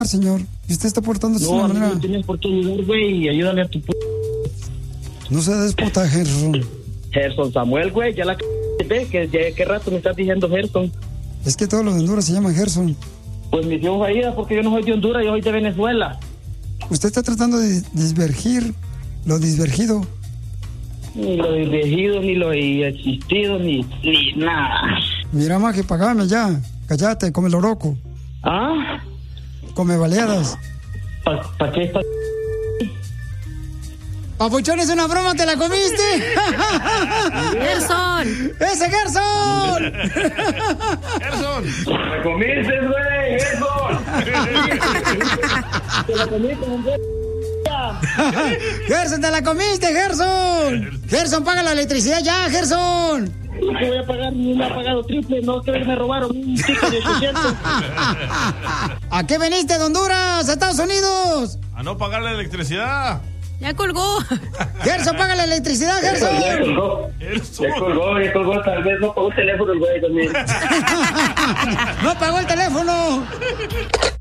señor. Y usted está portándose de No, una a mí manera... no tienes por qué ayudar, güey. Ayúdale a tu No se despota, Gerson. Gerson Samuel, güey. Ya la ve que ya qué rato me estás diciendo Gerson. Es que todos los de Honduras se llaman Gerson. Pues mi Dios ahí, porque yo no soy de Honduras, yo soy de Venezuela. Usted está tratando de disvergir lo disvergido. Ni lo dirigido, ni lo existido, ni nada. Mira, maje, pagame ya. Cállate, come loroco. ¿Ah? Come baleadas. ¿Pa qué? Papuchón, es una broma, ¿te la comiste? ¡Gerson! ¡Ese Gerson! ¡Gerson! ¡Me comiste, güey! ¡Gerson! ¡Te la comiste, hombre! ¡Gerson, te la comiste, Gerson! ¡Gerson, paga la electricidad ya, Gerson! No te voy a pagar, ni me ha pagado triple, no, que me robaron un ticket de 800. ¿A qué veniste de Honduras, a Estados Unidos? A no pagar la electricidad. Ya colgó. Gerson, paga la electricidad, Gerson. Ya colgó, tal vez no pagó el teléfono el güey también. No pagó el teléfono.